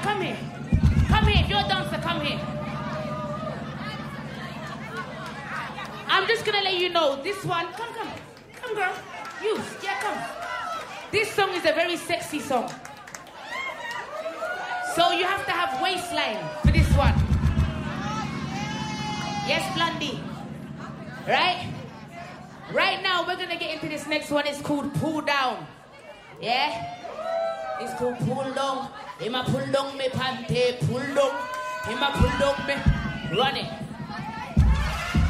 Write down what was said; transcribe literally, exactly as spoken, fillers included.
Yeah, come here. Come here. If you're a dancer, come here. I'm just gonna let you know this one. Come, come. Come, girl. You. Yeah, come. This song is a very sexy song. So you have to have waistline for this one. Yes, Blondie. Right? Right now, we're gonna get into this next one. It's called Pull Down. Yeah? It's called Pull Down. Hima pull down me panty, pull down. Hima pull down me. Run it.